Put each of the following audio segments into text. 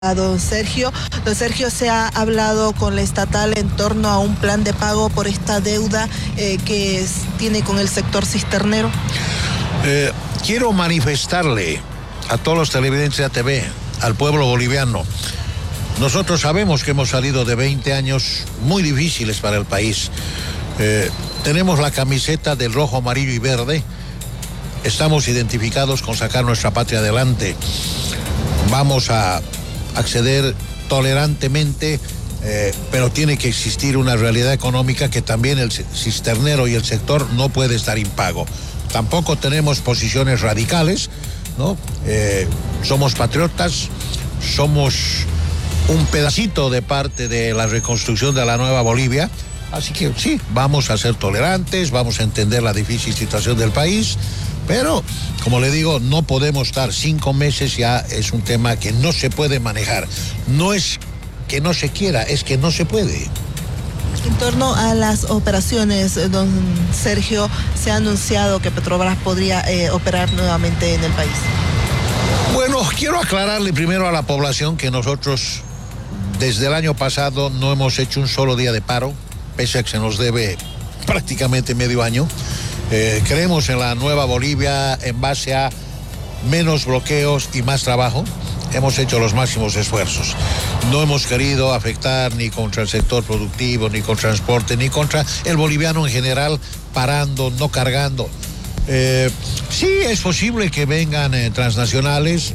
a don Sergio. Don Sergio, ¿se ha hablado con la estatal en torno a un plan de pago por esta deuda que tiene con el sector cisternero? Quiero manifestarle a todos los televidentes de ATV, al pueblo boliviano, nosotros sabemos que hemos salido de 20 años muy difíciles para el país. Tenemos la camiseta del rojo, amarillo y verde. Estamos identificados con sacar nuestra patria adelante. Vamos a acceder tolerantemente, pero tiene que existir una realidad económica que también el cisternero y el sector no puede estar impago. Tampoco tenemos posiciones radicales, ¿no? Somos patriotas, somos un pedacito de parte de la reconstrucción de la nueva Bolivia. Así que sí, vamos a ser tolerantes, vamos a entender la difícil situación del país, pero, como le digo, no podemos estar 5 meses, ya es un tema que no se puede manejar. No es que no se quiera, es que no se puede. En torno a las operaciones, don Sergio, se ha anunciado que Petrobras podría operar nuevamente en el país. Bueno, quiero aclararle primero a la población que nosotros desde el año pasado no hemos hecho un solo día de paro, pese a que se nos debe prácticamente medio año. Creemos en la nueva Bolivia en base a menos bloqueos y más trabajo. Hemos hecho los máximos esfuerzos. No hemos querido afectar ni contra el sector productivo, ni contra el transporte, ni contra el boliviano en general, parando, no cargando. Sí, es posible que vengan transnacionales,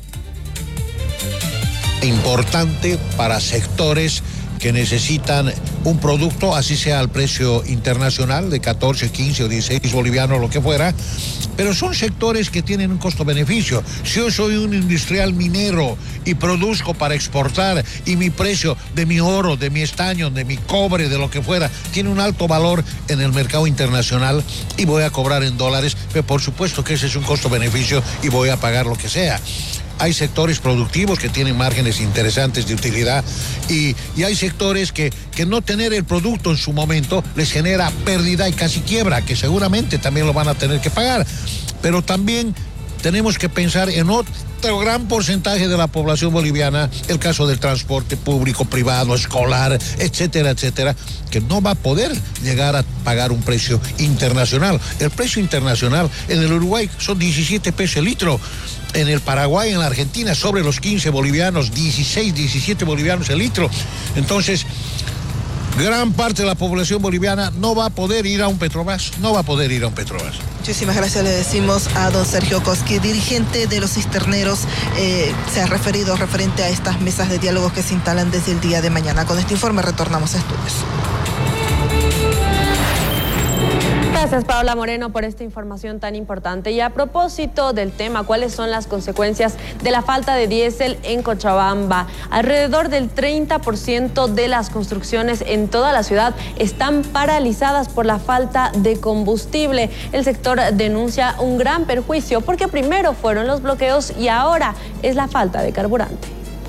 importante para sectores que necesitan un producto, así sea al precio internacional de 14, 15 o 16 bolivianos, lo que fuera, pero son sectores que tienen un costo-beneficio. Si yo soy un industrial minero y produzco para exportar y mi precio de mi oro, de mi estaño, de mi cobre, de lo que fuera, tiene un alto valor en el mercado internacional y voy a cobrar en dólares, pero por supuesto que ese es un costo-beneficio y voy a pagar lo que sea. Hay sectores productivos que tienen márgenes interesantes de utilidad y hay sectores que no tener el producto en su momento les genera pérdida y casi quiebra, que seguramente también lo van a tener que pagar. Pero también tenemos que pensar en otro gran porcentaje de la población boliviana, el caso del transporte público, privado, escolar, etcétera, etcétera, que no va a poder llegar a pagar un precio internacional. El precio internacional en el Uruguay son 17 pesos el litro. En el Paraguay, en la Argentina, sobre los 15 bolivianos, 16, 17 bolivianos el litro. Entonces, gran parte de la población boliviana no va a poder ir a un Petrobras, no va a poder ir a un Petrobras. Muchísimas gracias, le decimos a don Sergio Koski, dirigente de los cisterneros. Se ha referido referente a estas mesas de diálogos que se instalan desde el día de mañana. Con este informe retornamos a estudios. Gracias, Paola Moreno, por esta información tan importante. Y a propósito del tema, ¿cuáles son las consecuencias de la falta de diésel en Cochabamba? Alrededor del 30% de las construcciones en toda la ciudad están paralizadas por la falta de combustible. El sector denuncia un gran perjuicio porque primero fueron los bloqueos y ahora es la falta de carburante.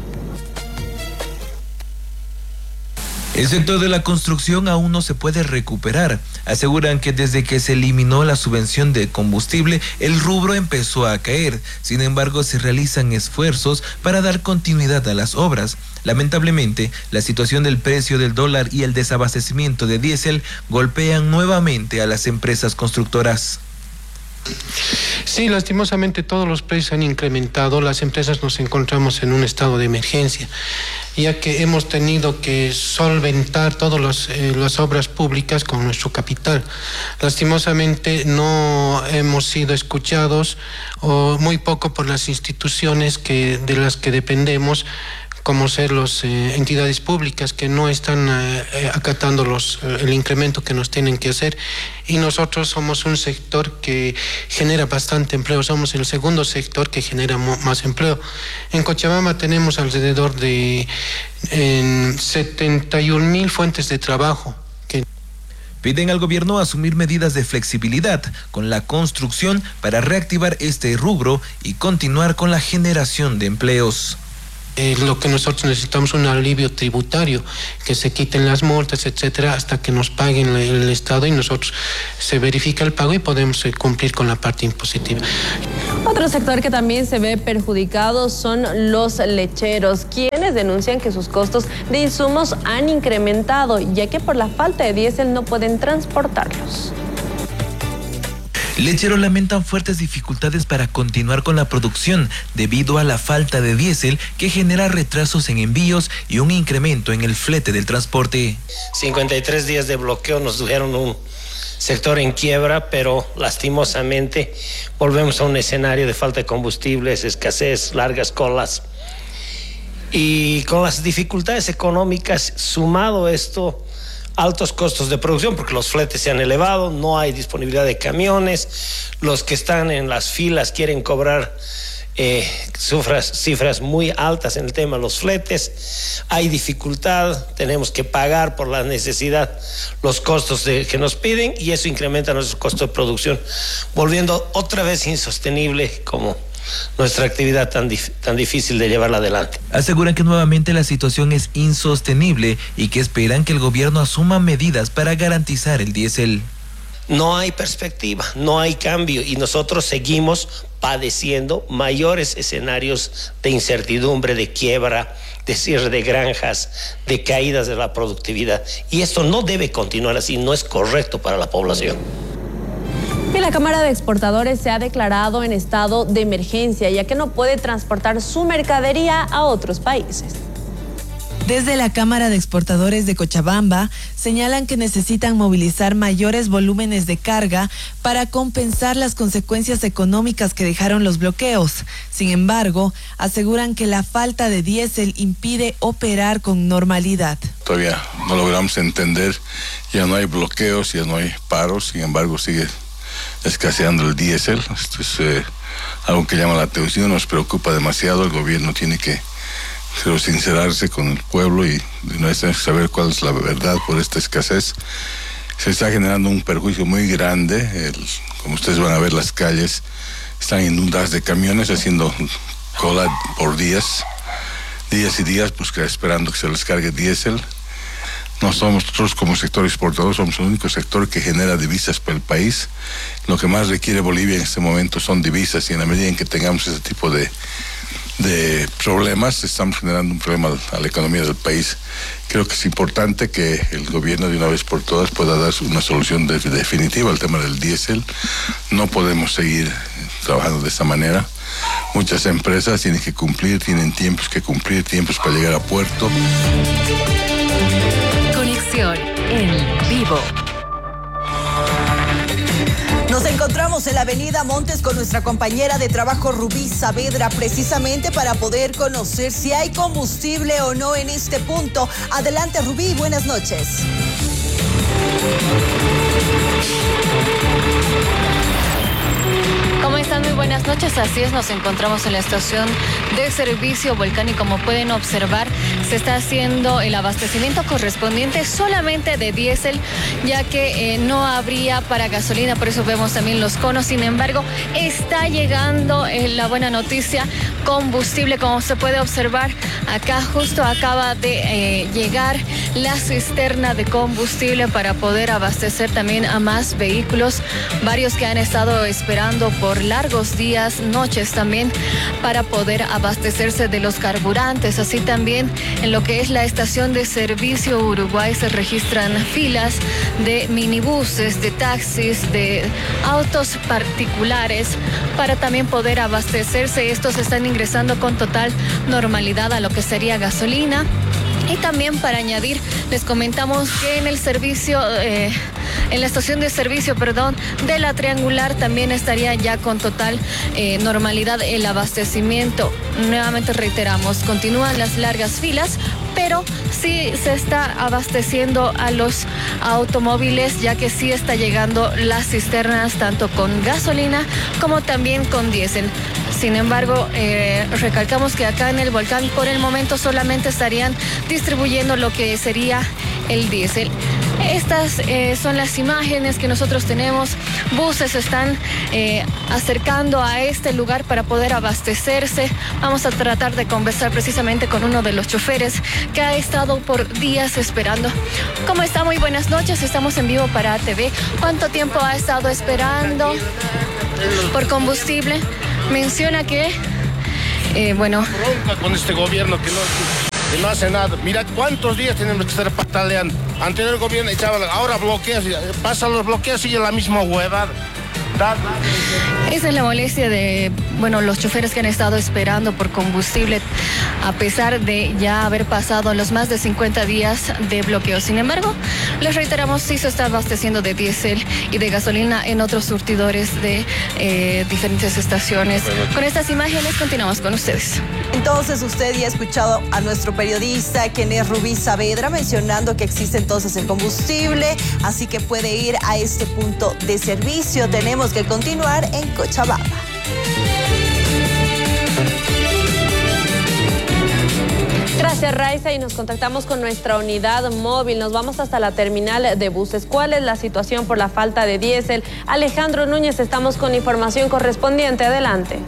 El sector de la construcción aún no se puede recuperar. Aseguran que desde que se eliminó la subvención de combustible, el rubro empezó a caer. Sin embargo, se realizan esfuerzos para dar continuidad a las obras. Lamentablemente, la situación del precio del dólar y el desabastecimiento de diésel golpean nuevamente a las empresas constructoras. Sí, lastimosamente todos los precios han incrementado. Las empresas nos encontramos en un estado de emergencia, ya que hemos tenido que solventar todas las obras públicas con nuestro capital. Lastimosamente no hemos sido escuchados o muy poco por las instituciones de las que dependemos, como ser las entidades públicas que no están acatando el incremento que nos tienen que hacer, y nosotros somos un sector que genera bastante empleo, somos el segundo sector que genera más empleo. En Cochabamba tenemos alrededor de 71,000 fuentes de trabajo. Piden al gobierno asumir medidas de flexibilidad con la construcción para reactivar este rubro y continuar con la generación de empleos. lo que nosotros necesitamos un alivio tributario, que se quiten las multas, etcétera, hasta que nos paguen el Estado y nosotros se verifica el pago y podemos cumplir con la parte impositiva. Otro sector que también se ve perjudicado son los lecheros, quienes denuncian que sus costos de insumos han incrementado, ya que por la falta de diésel no pueden transportarlos. Lecheros lamentan fuertes dificultades para continuar con la producción debido a la falta de diésel que genera retrasos en envíos y un incremento en el flete del transporte. 53 días de bloqueo nos dejaron un sector en quiebra, pero lastimosamente volvemos a un escenario de falta de combustibles, escasez, largas colas. Y con las dificultades económicas, sumado esto, altos costos de producción porque los fletes se han elevado, no hay disponibilidad de camiones, los que están en las filas quieren cobrar cifras muy altas en el tema de los fletes, hay dificultad, tenemos que pagar por la necesidad los costos que nos piden y eso incrementa nuestro costo de producción, volviendo otra vez insostenible como nuestra actividad tan difícil de llevarla adelante. Aseguran que nuevamente la situación es insostenible y que esperan que el gobierno asuma medidas para garantizar el diésel. No hay perspectiva, no hay cambio y nosotros seguimos padeciendo mayores escenarios de incertidumbre, de quiebra, de cierre de granjas, de caídas de la productividad. Y esto no debe continuar así, no es correcto para la población. Y la Cámara de Exportadores se ha declarado en estado de emergencia, ya que no puede transportar su mercadería a otros países. Desde la Cámara de Exportadores de Cochabamba señalan que necesitan movilizar mayores volúmenes de carga para compensar las consecuencias económicas que dejaron los bloqueos. Sin embargo, aseguran que la falta de diésel impide operar con normalidad. Todavía no logramos entender, ya no hay bloqueos, ya no hay paros, sin embargo sigue escaseando el diésel. Esto es algo que llama la atención, nos preocupa demasiado. El gobierno tiene que sincerarse con el pueblo y de una vez tenemos que saber cuál es la verdad por esta escasez. Se está generando un perjuicio muy grande. Como ustedes van a ver, las calles están inundadas de camiones haciendo cola por días y días, pues esperando que se les cargue diésel. Nosotros como sector exportador somos el único sector que genera divisas para el país. Lo que más requiere Bolivia en este momento son divisas y en la medida en que tengamos ese tipo de problemas, estamos generando un problema a la economía del país. Creo que es importante que el gobierno de una vez por todas pueda dar una solución definitiva al tema del diésel. No podemos seguir trabajando de esta manera. Muchas empresas tienen que cumplir, tienen tiempos que cumplir, tiempos para llegar a puerto. Conexión en vivo. Nos encontramos en la avenida Montes con nuestra compañera de trabajo Rubí Saavedra, precisamente para poder conocer si hay combustible o no en este punto. Adelante, Rubí, buenas noches. ¿Cómo están? Muy buenas noches. Así es, nos encontramos en la estación de servicio Volcán y como pueden observar, se está haciendo el abastecimiento correspondiente solamente de diésel, ya que no habría para gasolina, por eso vemos también los conos. Sin embargo, está llegando la buena noticia, combustible, como se puede observar. Acá justo acaba de llegar la cisterna de combustible para poder abastecer también a más vehículos, varios que han estado esperando por largos días, noches también, para poder abastecerse de los carburantes. Así también en lo que es la estación de servicio Uruguay se registran filas de minibuses, de taxis, de autos particulares para también poder abastecerse. Estos están ingresando con total normalidad a lo que sería gasolina. Y también para añadir, les comentamos que en el servicio, en la estación de servicio, de la Triangular también estaría ya con total normalidad el abastecimiento. Nuevamente reiteramos, continúan las largas filas, pero sí se está abasteciendo a los automóviles, ya que sí está llegando las cisternas tanto con gasolina como también con diésel. Sin embargo, recalcamos que acá en el Volcán por el momento solamente estarían distribuyendo lo que sería el diésel. Estas son las imágenes que nosotros tenemos. Buses se están acercando a este lugar para poder abastecerse. Vamos a tratar de conversar precisamente con uno de los choferes que ha estado por días esperando. ¿Cómo está? Muy buenas noches. Estamos en vivo para ATV. ¿Cuánto tiempo ha estado esperando por combustible? Menciona que, bronca con este gobierno que no hace nada. Mira cuántos días tenemos que estar pataleando. Anterior gobierno echaba, ahora bloqueos, pasan los bloqueos y sigue la misma huevada. Esa es la molestia de, los choferes que han estado esperando por combustible a pesar de ya haber pasado los más de 50 días de bloqueo. Sin embargo, les reiteramos, sí se está abasteciendo de diésel y de gasolina en otros surtidores de diferentes estaciones. Con estas imágenes continuamos con ustedes. Entonces usted ya ha escuchado a nuestro periodista, quien es Rubí Saavedra, mencionando que existe entonces el combustible, así que puede ir a este punto de servicio. Tenemos que continuar en Cochabamba. Gracias, Raiza, y nos contactamos con nuestra unidad móvil. Nos vamos hasta la terminal de buses. ¿Cuál es la situación por la falta de diésel? Alejandro Núñez, estamos con información correspondiente. Adelante.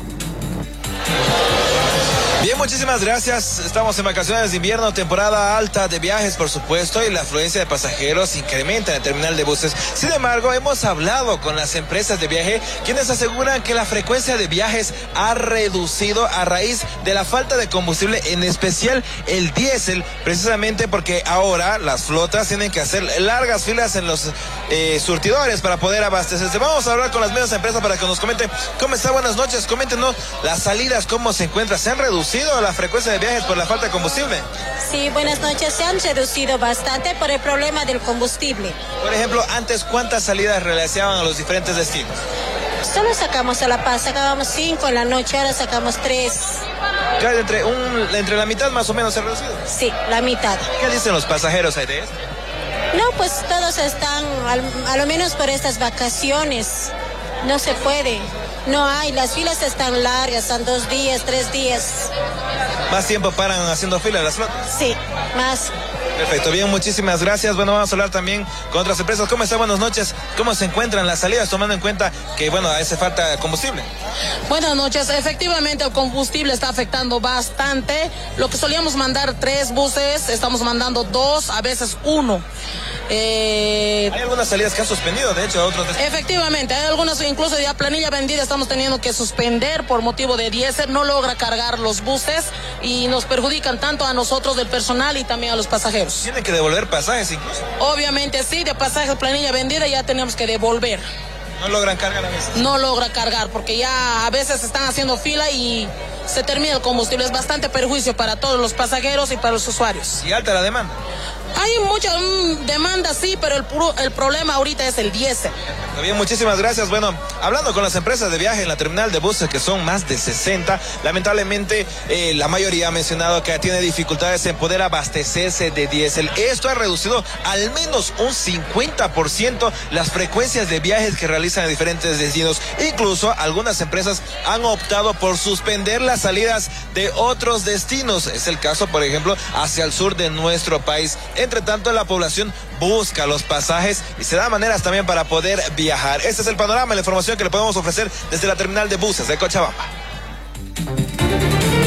Bien, muchísimas gracias. Estamos en vacaciones de invierno, temporada alta de viajes, por supuesto, y la afluencia de pasajeros incrementa en el terminal de buses. Sin embargo, hemos hablado con las empresas de viaje, quienes aseguran que la frecuencia de viajes ha reducido a raíz de la falta de combustible, en especial el diésel, precisamente porque ahora las flotas tienen que hacer largas filas en los surtidores para poder abastecerse. Vamos a hablar con las mismas empresas para que nos comenten cómo está. Buenas noches, coméntenos las salidas, cómo se encuentra. ¿Se han reducido la frecuencia de viajes por la falta de combustible? Sí, buenas noches. Se han reducido bastante por el problema del combustible. Por ejemplo, antes, ¿cuántas salidas realizaban a los diferentes destinos? Solo sacamos a La Paz, sacábamos 5 en la noche, ahora sacamos 3. Claro, entre la mitad más o menos se ha reducido. Sí, la mitad. ¿Qué dicen los pasajeros de esto? No, pues todos están, a lo menos por estas vacaciones, no se puede. No hay, las filas están largas, son 2 días, 3 días. ¿Más tiempo paran haciendo fila las flotas? Sí, más. Perfecto, bien, muchísimas gracias. Bueno, vamos a hablar también con otras empresas. ¿Cómo está? Buenas noches. ¿Cómo se encuentran las salidas, tomando en cuenta que, hace falta combustible? Buenas noches. Efectivamente, el combustible está afectando bastante. Lo que solíamos mandar 3 buses, estamos mandando 2, a veces 1. Hay algunas salidas que han suspendido, de hecho, otros. Efectivamente, hay algunas, incluso ya planilla vendida, estamos teniendo que suspender por motivo de diésel. No logra cargar los buses y nos perjudican tanto a nosotros del personal y también a los pasajeros. ¿Tienen que devolver pasajes incluso? Obviamente sí, de pasajes planilla vendida ya tenemos que devolver. ¿No logran cargar a veces? No logra cargar porque ya a veces están haciendo fila y se termina el combustible. Es bastante perjuicio para todos los pasajeros y para los usuarios. ¿Y alta la demanda? Hay mucha demanda, sí, pero el problema ahorita es el diésel. Bien, muchísimas gracias. Bueno, hablando con las empresas de viaje en la terminal de buses, que son más de 60, lamentablemente la mayoría ha mencionado que tiene dificultades en poder abastecerse de diésel. Esto ha reducido al menos un 50% las frecuencias de viajes que realizan en diferentes destinos. Incluso algunas empresas han optado por suspender las salidas de otros destinos. Es el caso, por ejemplo, hacia el sur de nuestro país. Entre tanto, la población busca los pasajes y se da maneras también para poder viajar. Este es el panorama, la información que le podemos ofrecer desde la terminal de buses de Cochabamba.